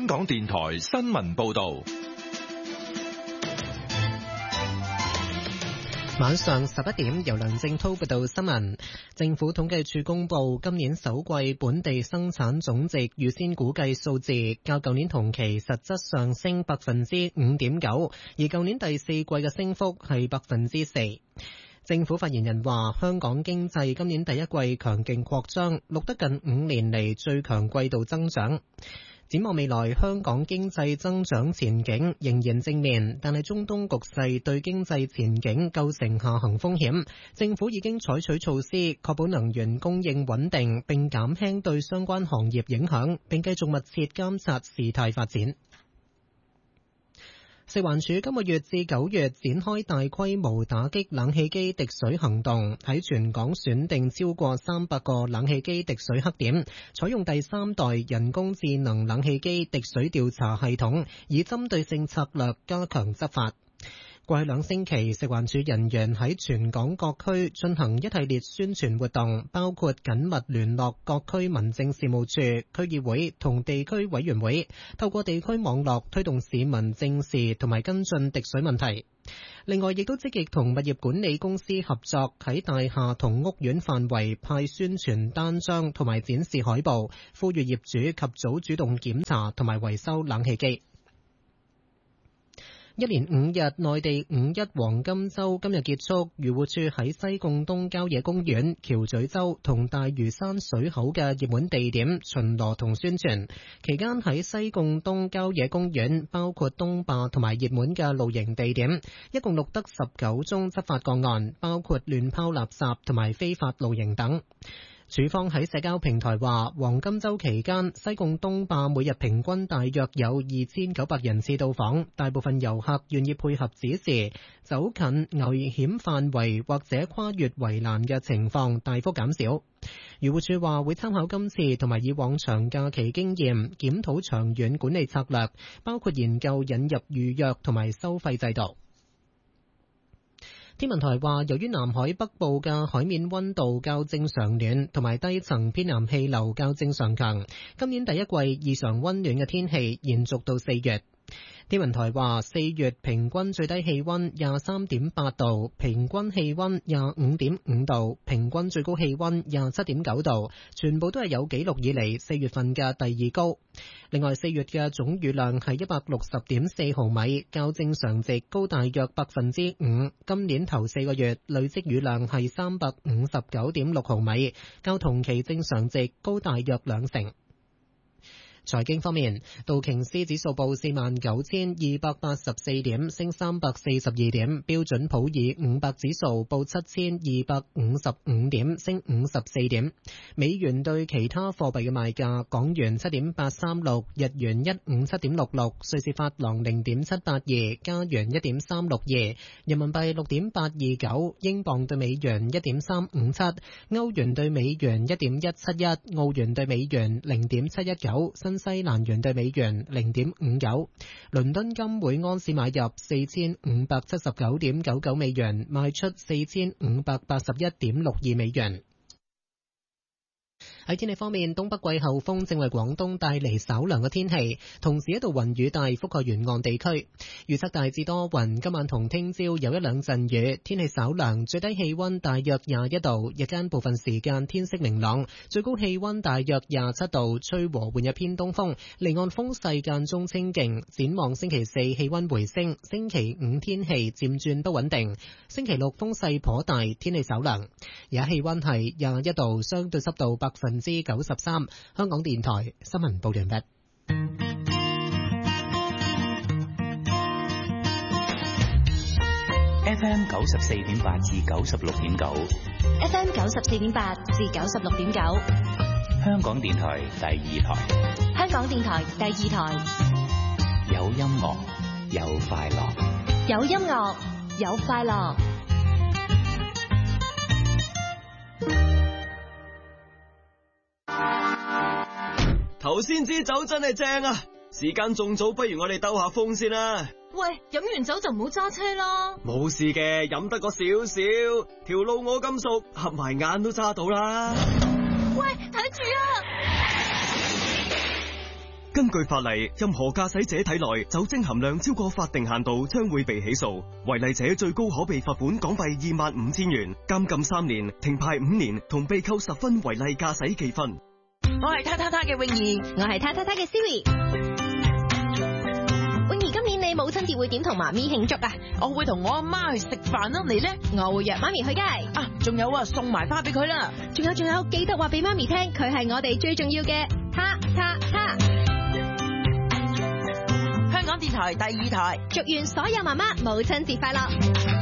港電台新聞報道。 晚上11點，由梁正滔報道新聞。政府統計處公布今年首季本地生產總值預先估計數字，較舊年同期實質上升 5.9%， 而舊年第四季嘅升幅係 4%。政府發言人話，香港經濟今年第一季強勁擴張，錄得近5年嚟最強季度增長。展望未來，香港經濟增長前景仍然正面，但係中東局勢對經濟前景構成下行風險。政府已經採取措施，確保能源供應穩定，並減輕對相關行業影響，並繼續密切監察事態發展。食環署今個月至9月展開大規模打擊冷氣機滴水行動，喺全港選定超過300個冷氣機滴水黑點，採用第3代人工智能冷氣機滴水調查系統，以針對性策略加強執法。過去2星期，食環署人員喺全港各區進行一系列宣傳活動，包括緊密聯絡各區民政事務處、區議會同地區委員會，透過地區網絡推動市民正視同埋跟進滴水問題。另外，亦都積極同物業管理公司合作，喺大廈同屋苑範圍派宣傳單張同埋展示海報，呼籲業主及早主動檢查同埋維修冷氣機。一連5日內地5·1黃金週今日結束，漁護署喺西貢東郊野公園、橋咀洲同大嶼山水口嘅熱門地點巡邏同宣傳。期間喺西貢東郊野公園，包括東壩同埋熱門嘅露營地點，一共錄得19宗執法個案，包括亂拋垃圾同埋非法露營等。署方喺社交平台話，黃金週期間，西貢東壩每日平均大約有2900人次到訪，大部分遊客願意配合指示，走近危險範圍或者跨越圍欄嘅情況大幅減少。漁護署話會參考今次同埋以往長假期經驗，檢討長遠管理策略，包括研究引入預約同埋收費制度。天文台話，由於南海北部嘅海面溫度較正常暖，同埋低層偏南氣流較正常強，今年第一季異常溫暖嘅天氣延續到4月。天文台話，4月平均最低氣溫23.8度，平均氣溫25.5度，平均最高氣溫27.9度，全部都係有紀錄以嚟4月份嘅第2高。另外，4月嘅總雨量係160.4毫米，較正常值高大約 5%。今年頭4個月累積雨量係359.6毫米，較同期正常值高大約2成。財經方面，道瓊斯指數報49,284點，升342點；標準普爾500指數報7,255點，升54點。美元對其他貨幣嘅賣價：港元7.836，日元157.66，瑞士法郎0.782，加元1.362，人民幣6.829，英鎊對美元1.357，歐元對美元1.171，澳元對美元0.719，新西蘭元對美元0.59，倫敦金每安士買入4579.99美元，賣出4581.62美元。喺天氣方面，東北季候風正為廣東帶嚟稍涼嘅天氣，同時一道雲雨帶覆蓋沿岸地區。預測大致多雲，今晚同聽朝有1兩陣雨，天氣稍涼，最低氣溫大約21度，日間部分時間天色明朗，最高氣溫大約27度，吹和緩嘅偏東風，離岸風勢間中清勁。展望星期4氣溫回升，星期5天氣漸轉不穩定，星期6風勢頗大，天氣稍涼。而家氣溫係21度，相對濕度93%。香港電台新聞報完畢。 FM 94.8至96.9 ，FM 94.8至96.9， 香港電台第2台， 香港電台第2台， 有音樂有快樂， 有音樂有快樂。 頭先支酒真係正啊！時間仲早，不如我哋兜下風先啦。 喂，飲完酒就唔好揸車啦。 冇事嘅，飲得個少少，條路我咁熟，合埋眼都揸到啦。 喂，睇住啊！ 根據法例，任何駕駛者體內酒精含量超過法定限度，將會被起訴。違例者最高可被罰款港幣25,000元、監禁3年、停牌5年，同被扣10分違例駕駛記分。 我係他嘅泳兒， 我係他嘅 Siri。泳兒，今年你母親節會點同媽咪慶祝啊？ 我會同我阿媽去食飯啦，你呢？ 我會約媽咪去街。 仲有送埋花俾佢啦。 仲有，記得話俾媽咪聽，佢係我哋最重要嘅他。 香港電台第2台， 祝願所有媽媽母親節快樂。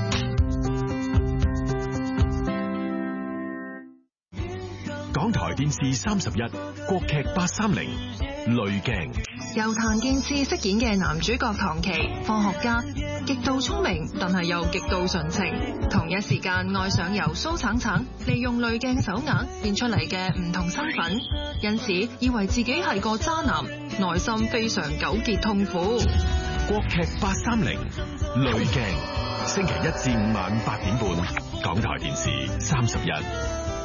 港台電視31國劇830濾鏡， 由譚建次飾演嘅男主角唐琪，科學家，極度聰明，但係又極度純情，同一時間愛上由蘇橙橙利用濾鏡手鐲變出嚟嘅唔同身份，因此以為自己係個渣男，內心非常糾結痛苦。 國劇830濾鏡，星期1至5晚8點半，港台電視31。